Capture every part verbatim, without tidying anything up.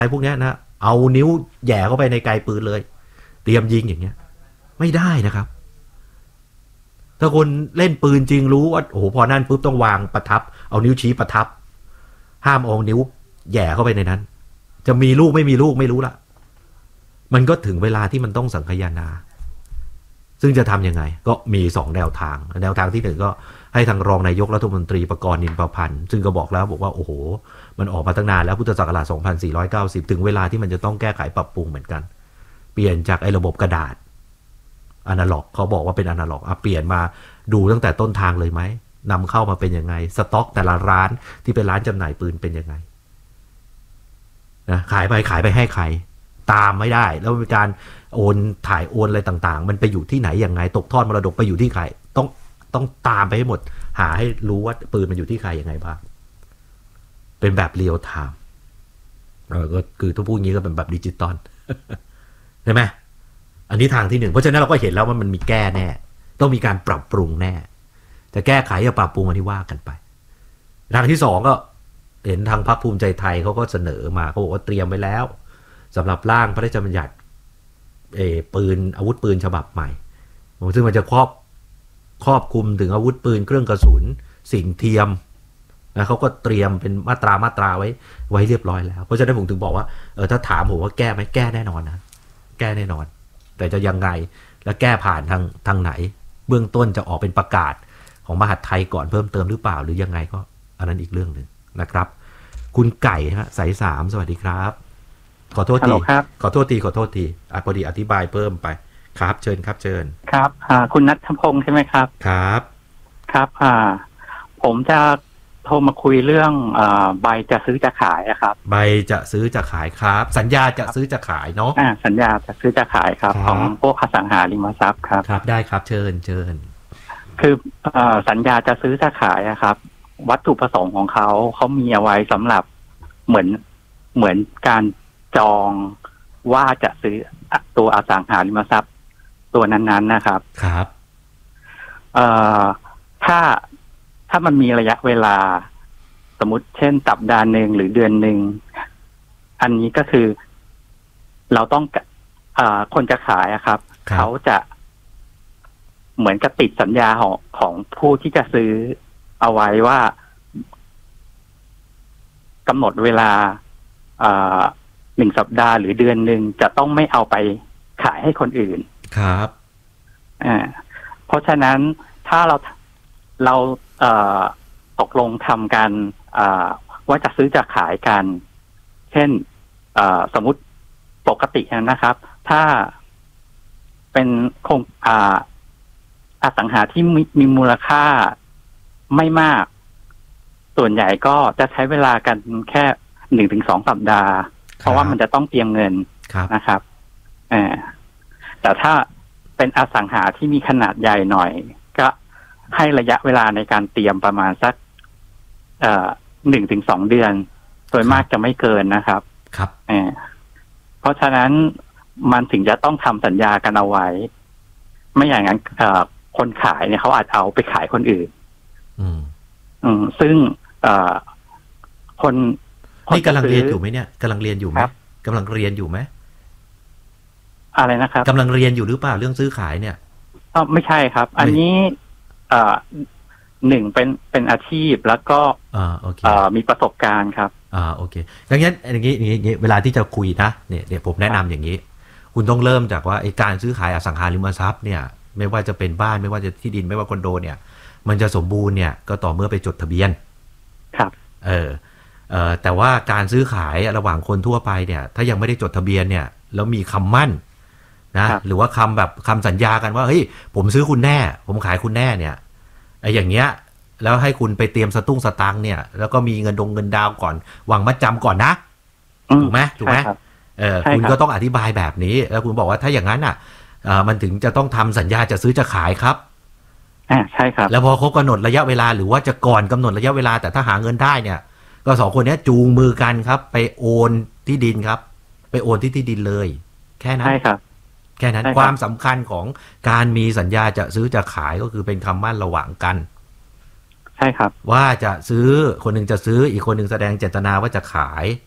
ไอ้พวกนี้นะเอานิ้วแย่เข้าไปในไกลปืนเลยเตรียมยิงอย่างเงี้ยไม่ได้นะครับถ้าคนเล่นปืนจริงรู้ว่าโอ้โหพอนั่นปุ๊บต้องวางประทับเอานิ้วชี้ประทับห้ามเอานิ้วแย่เข้าไปในนั้นจะมีลูกไม่มีลูกไม่รู้ละมันก็ถึงเวลาที่มันต้องสังคายนาซึ่งจะทำยังไงก็มีสองแนวทางแนวทางที่หนึ่งก็ให้ทางรองนายกรัฐมนตรีประกรณ์นินประพันธ์ซึ่งก็บอกแล้วบอกว่าโอ้โหมันออกมาตั้งนานแล้วพุทธศักราชสองพันสี่ร้อยเก้าสิบถึงเวลาที่มันจะต้องแก้ไขปรับปรุงเหมือนกันเปลี่ยนจากไอ้ระบบกระดาษอนาล็อกเขาบอกว่าเป็นอนาล็อกอ่ะเปลี่ยนมาดูตั้งแต่ต้นทางเลยไหมนำเข้ามาเป็นยังไงสต็อกแต่ละร้านที่เป็นร้านจำหน่ายปืนเป็นยังไงนะขายไปขายไปให้ใครตามไม่ได้แล้วมีการโอนถ่ายโอนอะไรต่างๆมันไปอยู่ที่ไหนยังไงตกทอดมรดกไปอยู่ที่ใครต้องต้องตามไปให้หมดหาให้รู้ว่าปืนมันอยู่ที่ใครยังไงบ้างเป็นแบบเรียลไทม์เออก็คือถ้าพูดงี้ก็เป็นแบบดิจิตอลใช่ไหมอันนี้ทางที่หนึ่งเพราะฉะนั้นเราก็เห็นแล้วว่ามันมีแก้แน่ต้องมีการปรับปรุงแน่แต่แก้ไขกับปรับปรุงอันที่ว่ากันไปทางที่สองก็เห็นทางพรรคภูมิใจไทยเขาก็เสนอมาเขาบอกว่าเตรียมไว้แล้วสำหรับร่างพระราชบัญญัติเออปืนอาวุธปืนฉบับใหม่ซึ่งมันจะครอบครอบคลุมถึงอาวุธปืนเครื่องกระสุนสิ่งเทียมนะเขาก็เตรียมเป็นมาตรามาตราไว้ไว้เรียบร้อยแล้วเพราะฉะนั้นผมถึงบอกว่าเออถ้าถามผมว่าแก้ไหมแก้แน่นอนนะแก้แน่นอนแต่จะยังไงและแก้ผ่านทางทางไหนเบื้องต้นจะออกเป็นประกาศของมหาดไทยก่อนเพิ่มเติมหรือเปล่าหรือยังไงก็อันนั้นอีกเรื่องหนึ่งนะครับคุณไก่ฮะสายสามสวัสดีครับขอโทษทีขอโทษทีขอโทษทีอ่ะพอดีอธิบายเพิ่มไปครับเชิญครับเชิญครับอ่าคุณณัฐพงศ์ใช่ไหมครับครับครับอ่าผมจะโทรมาคุยเรื่องอ่าใบจะซื้อจะขายครับใบจะซื้อจะขายครับสัญญาจะซื้อจะขายเนาะอ่าสัญญาจะซื้อจะขายครับของพวกอสังหาริมทรัพย์ครับครับได้ครับเชิญเชิญคืออ่าสัญญาจะซื้อจะขายครับวัตถุประสงค์ของเขาเขามีเอาไว้สำหรับเหมือนเหมือนการจองว่าจะซื้อตัวอสังหาริมทรัพย์ตัวนั้นๆนะครับครับเอ่อถ้าถ้ามันมีระยะเวลาสมมุติเช่นสัปดาห์หนึ่งหรือเดือนหนึ่งอันนี้ก็คือเราต้องอ่าคนจะขายอะครับเขาจะเหมือนกับติดสัญญาของของผู้ที่จะซื้อเอาไว้ว่ากำหนดเวลาอ่าหนึ่งสัปดาห์หรือเดือนหนึ่งจะต้องไม่เอาไปขายให้คนอื่นครับอ่าเพราะฉะนั้นถ้าเราเราเอ่อตกลงทำกันอ่าว่าจะซื้อจะขายกันเช่นอ่าสมมุติปกตินะครับถ้าเป็นคงอ่าอสังหาที่มีมีมูลค่าไม่มากส่วนใหญ่ก็จะใช้เวลากันแค่หนึ่งถึงสองสัปดาห์เพราะว่ามันจะต้องเตรียมเงินนะครับอ่าแต่ถ้าเป็นอสังหาที่มีขนาดใหญ่หน่อยก็ให้ระยะเวลาในการเตรียมประมาณสักเอ่อหนึ่งถึงสองเดือนโดยมากจะไม่เกินนะครับครับอ่าเพราะฉะนั้นมันถึงจะต้องทำสัญญากันเอาไว้ไม่อย่างนั้นเอ่อคนขายเนี่ยเขาอาจเอาไปขายคนอื่นอืมอืมซึ่งเอ่อคนนี่กำลังเรียนอยู่ไหมเนี่ยกำลังเรียนอยู่ไหมกำลังเรียนอยู่ไหมอะไรนะครับกำลังเรียนอยู่หรือเปล่าเรื่องซื้อขายเนี่ยอ๋อไม่ใช่ครับอันนี้เอ่อหนึ่งเป็นเป็นอาชีพแล้วก็อ่าโอเคเอ่อมีประสบการณ์ครับอ่าโอเคดังนั้นอย่างนี้อย่างนี้เวลาที่จะคุยนะเนี่ยเนี่ยผมแนะนำอย่างนี้คุณต้องเริ่มจากว่าไอ้การซื้อขายอสังหาริมทรัพย์เนี่ยไม่ว่าจะเป็นบ้านไม่ว่าจะที่ดินไม่ว่าคอนโดเนี่ยมันจะสมบูรณ์เนี่ยก็ต่อเมื่อไปจดทะเบียนครับเออเอ่อแต่ว่าการซื้อขายระหว่างคนทั่วไปเนี่ยถ้ายังไม่ได้จดทะเบียนเนี่ยแล้วมีคำมั่นนะหรือว่าคำแบบคำสัญญากันว่าเฮ้ยผมซื้อคุณแน่ผมขายคุณแน่เนี่ยไอ้อย่างเงี้ยแล้วให้คุณไปเตรียมสตุ้งสตังค์เนี่ยแล้วก็มีเงินดงเงินดาวก่อนวางมัดจำก่อนนะถูกไหมถูกไหมเออคุณก็ต้องอธิบายแบบนี้แล้วคุณบอกว่าถ้าอย่างนั้นอ่ะมันถึงจะต้องทำสัญญาจะซื้อจะขายครับอ่าใช่ครับแล้วพอครบกำหนดระยะเวลาหรือว่าจะก่อนกำหนดระยะเวลาแต่ถ้าหาเงินได้เนี่ยก็สองคนนี้จูงมือกันครับไปโอนที่ดินครับไปโอนที่ที่ดินเลยแค่นั้นใช่ครับแค่นั้นความสำคัญของการมีสัญญาจะซื้อจะขายก็คือเป็นคำมั่นระหว่างกันใช่ครับว่าจะซื้อคนหนึ่งจะซื้ออีกคนหนึ่งแสดงเจตนาว่าจะขาย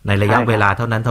ในระยะใช่ครับเวลาเท่านั้น